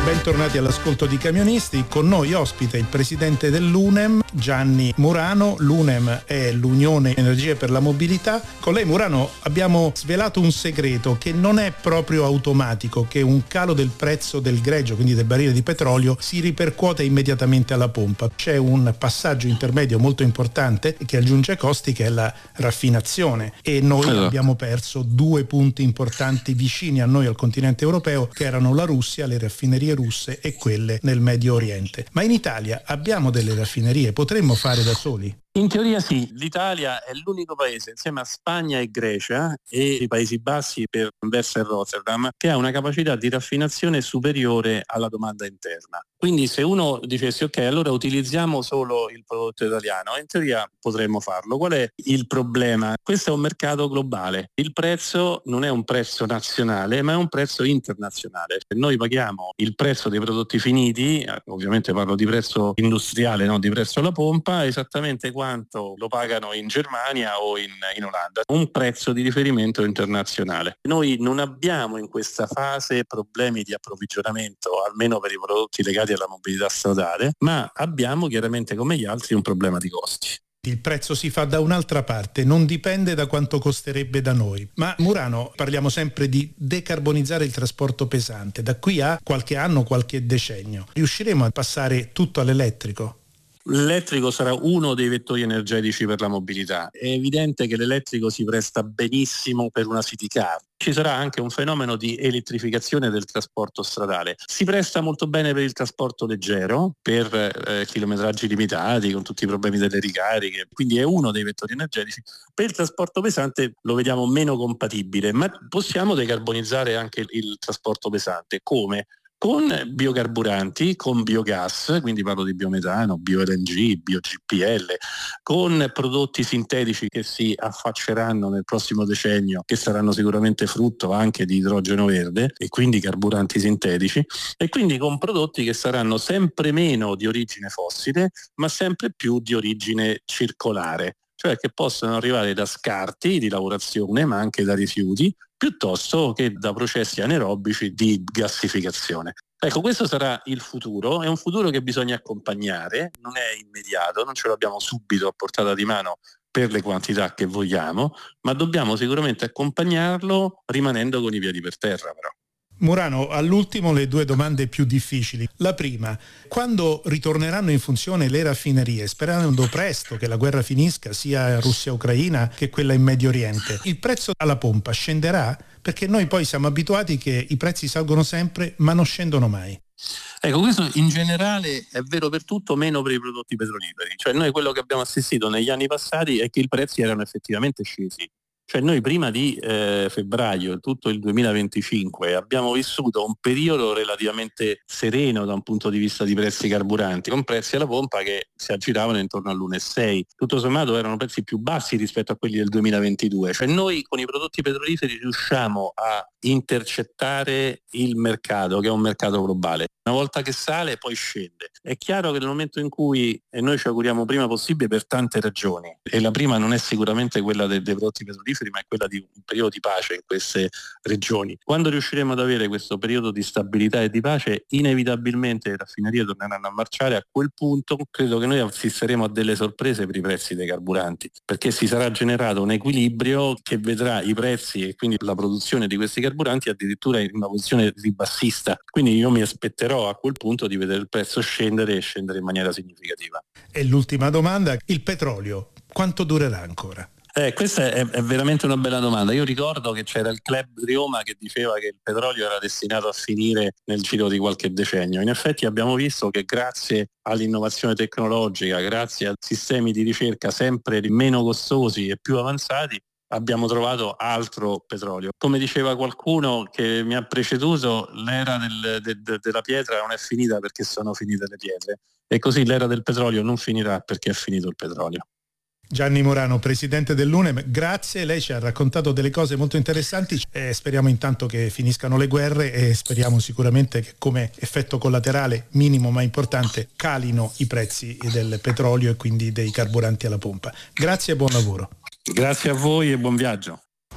Bentornati all'ascolto di Camionisti. Con noi ospite il presidente dell'UNEM, Gianni Murano. L'UNEM è l'Unione Energie per la Mobilità. Con lei, Murano, abbiamo svelato un segreto che non è proprio automatico, che un calo del prezzo del greggio, quindi del barile di petrolio, si ripercuote immediatamente alla pompa. C'è un passaggio intermedio molto importante che aggiunge costi, che è la raffinazione, e noi abbiamo perso due punti importanti vicini a noi al continente europeo, che erano la Russia, le raffinerie russe e quelle nel Medio Oriente. Ma in Italia abbiamo delle raffinerie, potremmo fare da soli? In teoria sì, l'Italia è l'unico paese insieme a Spagna e Grecia e i Paesi Bassi per Anversa e Rotterdam che ha una capacità di raffinazione superiore alla domanda interna. Quindi se uno dicesse ok, allora utilizziamo solo il prodotto italiano, in teoria potremmo farlo. Qual è il problema? Questo è un mercato globale. Il prezzo non è un prezzo nazionale, ma è un prezzo internazionale. Noi paghiamo il prezzo dei prodotti finiti, ovviamente parlo di prezzo industriale, non di prezzo alla pompa, esattamente quanto lo pagano in Germania o in Olanda, un prezzo di riferimento internazionale. Noi non abbiamo in questa fase problemi di approvvigionamento, almeno per i prodotti legati alla mobilità stradale, ma abbiamo chiaramente come gli altri un problema di costi. Il prezzo si fa da un'altra parte, non dipende da quanto costerebbe da noi. Ma Murano, parliamo sempre di decarbonizzare il trasporto pesante, da qui a qualche anno, qualche decennio. Riusciremo a passare tutto all'elettrico? L'elettrico sarà uno dei vettori energetici per la mobilità. È evidente che l'elettrico si presta benissimo per una city car. Ci sarà anche un fenomeno di elettrificazione del trasporto stradale. Si presta molto bene per il trasporto leggero, per chilometraggi limitati, con tutti i problemi delle ricariche, quindi è uno dei vettori energetici. Per il trasporto pesante lo vediamo meno compatibile, ma possiamo decarbonizzare anche il trasporto pesante. Come? Con biocarburanti, con biogas, quindi parlo di biometano, bio-LNG, bio-GPL, con prodotti sintetici che si affacceranno nel prossimo decennio, che saranno sicuramente frutto anche di idrogeno verde e quindi carburanti sintetici, e quindi con prodotti che saranno sempre meno di origine fossile, ma sempre più di origine circolare, cioè che possono arrivare da scarti di lavorazione, ma anche da rifiuti, piuttosto che da processi anaerobici di gassificazione. Ecco, questo sarà il futuro, è un futuro che bisogna accompagnare, non è immediato, non ce l'abbiamo subito a portata di mano per le quantità che vogliamo, ma dobbiamo sicuramente accompagnarlo rimanendo con i piedi per terra però. Murano, all'ultimo le due domande più difficili. La prima, quando ritorneranno in funzione le raffinerie, sperando presto che la guerra finisca, sia Russia-Ucraina che quella in Medio Oriente, il prezzo alla pompa scenderà? Perché noi poi siamo abituati che i prezzi salgono sempre ma non scendono mai. Ecco, questo in generale è vero per tutto, meno per i prodotti petroliferi. Cioè noi quello che abbiamo assistito negli anni passati è che i prezzi erano effettivamente scesi. Cioè noi prima di febbraio, tutto il 2025, abbiamo vissuto un periodo relativamente sereno da un punto di vista di prezzi carburanti, con prezzi alla pompa che si aggiravano intorno all'1,6. Tutto sommato erano prezzi più bassi rispetto a quelli del 2022. Cioè noi con i prodotti petroliferi riusciamo a intercettare il mercato, che è un mercato globale. Una volta che sale poi scende. È chiaro che nel momento in cui, e noi ci auguriamo prima possibile per tante ragioni, e la prima non è sicuramente quella dei prodotti petroliferi, ma è quella di un periodo di pace in queste regioni. Quando riusciremo ad avere questo periodo di stabilità e di pace, inevitabilmente le raffinerie torneranno a marciare. A quel punto credo che noi assisteremo a delle sorprese per i prezzi dei carburanti, perché si sarà generato un equilibrio che vedrà i prezzi e quindi la produzione di questi carburanti addirittura in una posizione ribassista. Quindi io mi aspetterò a quel punto di vedere il prezzo scendere e scendere in maniera significativa. E l'ultima domanda, il petrolio, quanto durerà ancora? Questa è veramente una bella domanda. Io ricordo che c'era il club di Roma che diceva che il petrolio era destinato a finire nel giro di qualche decennio. In effetti abbiamo visto che grazie all'innovazione tecnologica, grazie a sistemi di ricerca sempre meno costosi e più avanzati, abbiamo trovato altro petrolio. Come diceva qualcuno che mi ha preceduto, l'era della pietra non è finita perché sono finite le pietre, e così l'era del petrolio non finirà perché è finito il petrolio. Gianni Murano, presidente dell'UNEM, grazie, lei ci ha raccontato delle cose molto interessanti e speriamo intanto che finiscano le guerre e speriamo sicuramente che come effetto collaterale minimo ma importante calino i prezzi del petrolio e quindi dei carburanti alla pompa. Grazie e buon lavoro. Grazie a voi e buon viaggio.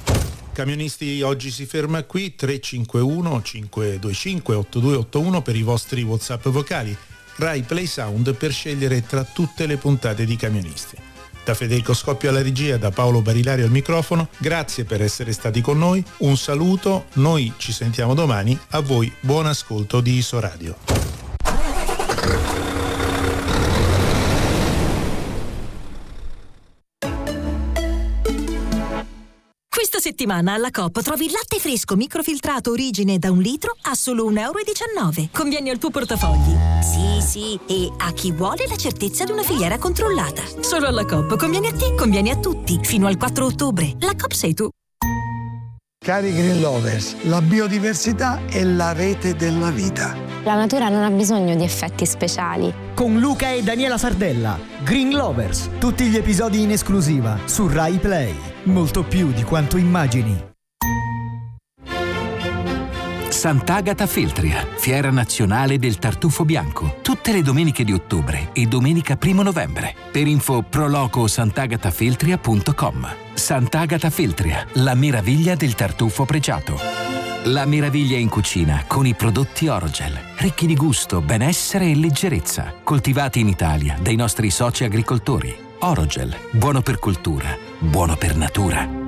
Camionisti oggi si ferma qui. 351 525 8281 per i vostri WhatsApp vocali. Rai Play Sound per scegliere tra tutte le puntate di Camionisti. Da Federico Scoppio alla regia, da Paolo Barilario al microfono, grazie per essere stati con noi, un saluto, noi ci sentiamo domani, a voi buon ascolto di Isoradio. Questa settimana alla Coop trovi il latte fresco microfiltrato Origine da 1 litro a solo €1,19. Conviene al tuo portafogli. Sì, e a chi vuole la certezza di una filiera controllata. Solo alla Coop conviene a te, conviene a tutti. Fino al 4 ottobre. La Coop sei tu. Cari Green Lovers, la biodiversità è la rete della vita. La natura non ha bisogno di effetti speciali. Con Luca e Daniela Sardella, Green Lovers, tutti gli episodi in esclusiva su Rai Play. Molto più di quanto immagini. Sant'Agata Feltria, fiera nazionale del tartufo bianco, tutte le domeniche di ottobre e domenica 1 novembre. Per info prolocosant'agatafeltria.com. Sant'Agata Feltria, la meraviglia del tartufo pregiato. La meraviglia in cucina con i prodotti Orogel, ricchi di gusto, benessere e leggerezza, coltivati in Italia dai nostri soci agricoltori. Orogel, buono per cultura, buono per natura.